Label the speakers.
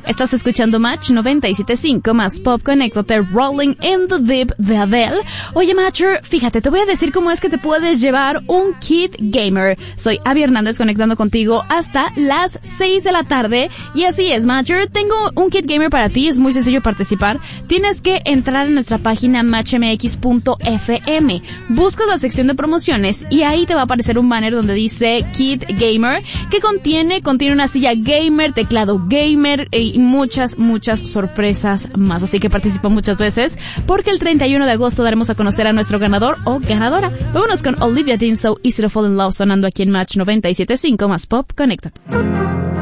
Speaker 1: Estás escuchando Match 97.5 más Pop. Conéctate, Rolling in the Deep de Adele. Oye, Matcher, fíjate, te voy a decir cómo es que te puedes llevar un kit gamer. Soy Abby Hernández conectando contigo hasta las 6 de la tarde. Y así es, Matcher, tengo un kit gamer para ti. Es muy sencillo participar. Tienes que entrar en nuestra página matchmx.fm. Buscas la sección de promociones y ahí te va a aparecer un banner donde dice Kit Gamer, que contiene una silla gamer, teclado gamer y muchas sorpresas más. Así que participa muchas veces porque el 31 de agosto daremos a conocer a nuestro ganador o ganadora. Vámonos con Olivia Dean, So Easy to Fall in Love, sonando aquí en Match 97.5 más Pop. Conéctate.